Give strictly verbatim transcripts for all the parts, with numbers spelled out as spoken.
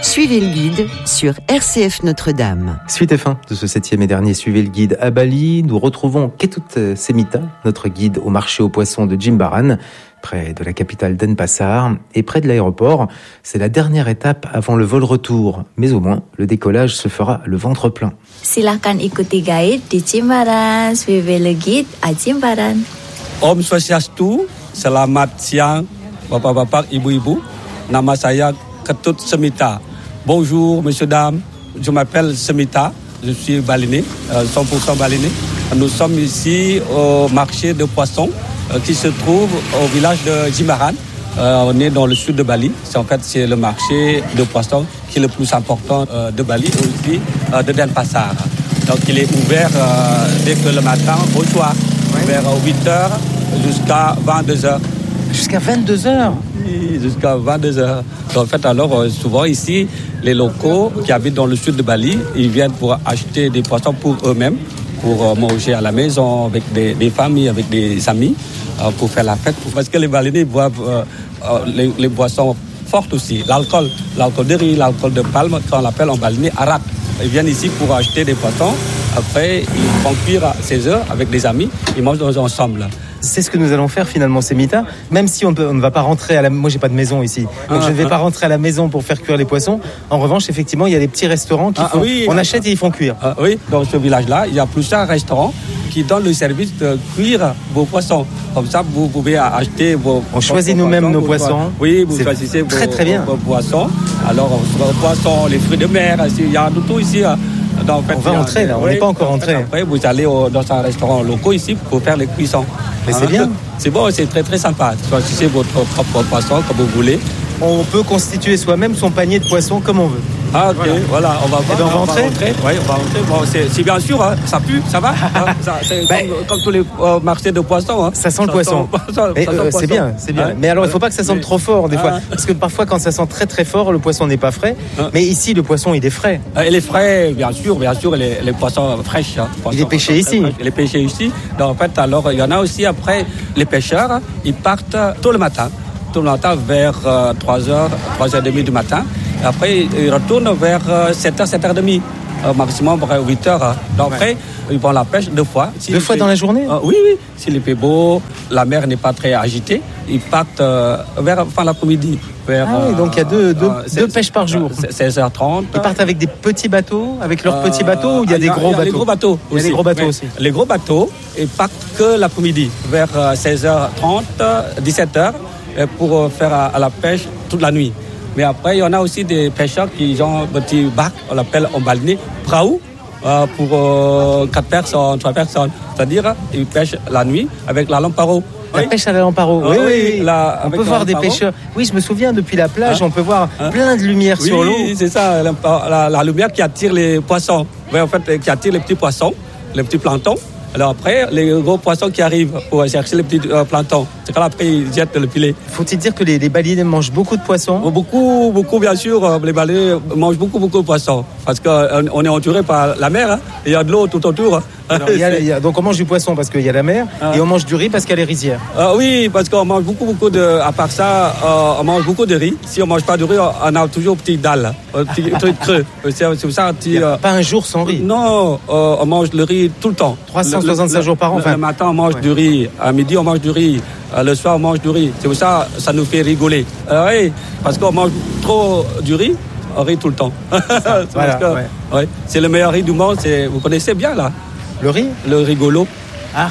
Suivez le guide sur R C F Notre-Dame. Suite et fin de ce septième et dernier Suivez le guide à Bali. Nous retrouvons Ketut Semita, notre guide au marché aux poissons de Jimbaran, près de la capitale Denpasar et près de l'aéroport. C'est la dernière étape avant le vol retour, mais au moins le décollage se fera le ventre plein. Silahkan ikuti guide di Jimbaran, suivez le guide à Jimbaran. Om Swastiastu, selamat siang Bapak-bapak, Ibu-ibu. Nama saya Ketut Semita. Bonjour, messieurs, dames. Je m'appelle Semita. Je suis balinais, cent pour cent balinais. Nous sommes ici au marché de poissons qui se trouve au village de Jimbaran. On est dans le sud de Bali. C'est, en fait, c'est le marché de poissons qui est le plus important de Bali et aussi de Denpasar. Donc, il est ouvert dès que le matin au soir, ouais. Vers huit heures jusqu'à vingt-deux heures. Jusqu'à vingt-deux heures? Oui, jusqu'à vingt-deux heures. En fait, alors, souvent ici, les locaux qui habitent dans le sud de Bali, ils viennent pour acheter des poissons pour eux-mêmes, pour manger à la maison, avec des, des familles, avec des amis, pour faire la fête. Parce que les Balinais boivent euh, les, les boissons fortes aussi. L'alcool, l'alcool de riz, l'alcool de palme, qu'on appelle en balinais arak. Ils viennent ici pour acheter des poissons. Après, ils font cuire à seize heures avec des amis. Ils mangent ensemble. C'est ce que nous allons faire finalement, Semita. Même si on, peut, on ne va pas rentrer à la... Moi, j'ai pas de maison ici. Donc, ah, je ne vais ah. pas rentrer à la maison pour faire cuire les poissons. En revanche, effectivement, il y a des petits restaurants qui ah, font... Oui, on ah, achète et ils font cuire. Ah, oui, dans ce village-là, il y a plusieurs restaurants qui donnent le service de cuire vos poissons. Comme ça, vous pouvez acheter vos... On choisit vos nous-mêmes nos poissons. Oui, vous C'est choisissez très, vos, très bien. vos poissons. Alors, vos poissons, les fruits de mer, il y a tout ici. Donc, en fait, on va entrer là, on n'est oui, pas encore entré. Après, vous allez au, dans un restaurant local ici pour faire les cuissons. Mais hein, c'est bien. C'est bon, c'est très très sympa. Choisissez votre propre poisson comme vous voulez. On peut constituer soi-même son panier de poissons comme on veut. Ah ok, voilà, voilà on va voir. Et ben on va on entrer. Va rentrer. Oui, on va rentrer. Bon, c'est, c'est bien sûr, hein, ça pue, ça va. Hein, ça, c'est ben, comme, comme tous les euh, marchés de poissons. Hein. Ça sent le ça poisson. Sent, ça, Mais, ça euh, sent c'est poisson. bien, c'est bien. Hein? Mais alors il ne faut pas que ça sente mais... trop fort des fois, ah. parce que parfois quand ça sent très très fort, le poisson n'est pas frais. Ah. Mais ici le poisson il est frais. Euh, il est frais, bien sûr, bien sûr, les, les poissons fraîches. Hein, poissons, il est pêché ici. Il est pêché ici. Donc en fait, alors il y en a aussi après les pêcheurs, hein, ils partent tôt le matin. Tout le matin vers euh, trois heures, trois heures trente du matin. Après, ils retournent vers euh, sept heures, sept heures trente, euh, maximum vers huit heures. Hein. Donc après, ouais. ils vont à la pêche deux fois. Si deux fois fait... dans la journée euh, Oui, oui. S'il fait beau, la mer n'est pas très agitée, ils partent euh, vers fin l'après-midi. Vers, ah oui, donc il y a deux, deux, euh, deux pêches par jour. seize heures trente. Ils partent avec des petits bateaux, avec leurs euh, petits bateaux, ou il y a des gros bateaux? Les gros bateaux. Il y a des gros bateaux aussi. Les gros bateaux, ils partent que l'après-midi, vers seize heures trente, dix-sept heures. Pour faire à la pêche toute la nuit. Mais après, il y en a aussi des pêcheurs qui ont un petit bac, on l'appelle en balinais, praou, euh, pour euh, quatre personnes, trois personnes. C'est-à-dire, ils pêchent la nuit avec la lampe à eau. La oui. pêche à la lampe à eau. Oui, oui, oui. La, on peut voir des pêcheurs. Oui, je me souviens, depuis la plage, hein? On peut voir hein? plein de lumière oui, sur l'eau. Oui, c'est ça, la, la, la lumière qui attire les poissons. Oui, en fait, qui attire les petits poissons, les petits planctons. Alors après, les gros poissons qui arrivent pour chercher les petits euh, planctons, c'est quand après ils jettent le filet. Faut-il dire que les, les Balinais mangent beaucoup de poissons? Beaucoup, beaucoup bien sûr. Les Balinais mangent beaucoup, beaucoup de poissons. Parce qu'on est entouré par la mer, hein, et il y a de l'eau tout autour. Hein. Alors, il y a, il y a, donc on mange du poisson parce qu'il y a la mer, ah. et on mange du riz parce qu'il y a les rizières. Euh, oui, parce qu'on mange beaucoup, beaucoup de... À part ça, euh, on mange beaucoup de riz. Si on ne mange pas de riz, on a toujours petit dalle, un petit truc creux. C'est, c'est ça, petit, il n'y a euh, pas un jour sans riz? Non, euh, on mange le riz tout le temps. trois cent soixante-cinq le, jours par an. Le, enfin. le matin, on mange ouais. du riz. À midi, on mange du riz. Euh, le soir, on mange du riz. C'est pour ça ça nous fait rigoler. Euh, oui, parce qu'on mange trop du riz, on rit tout le temps. c'est, voilà, que, ouais. Ouais, c'est le meilleur riz du monde. C'est, vous connaissez bien, là. Le riz? Le rigolo. Ah.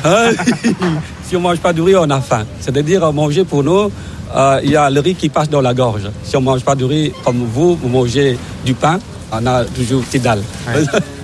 Si on ne mange pas du riz, on a faim. C'est-à-dire, manger pour nous, euh, il y a le riz qui passe dans la gorge. Si on ne mange pas du riz, comme vous, vous mangez du pain, on a toujours petite dalle. Ouais.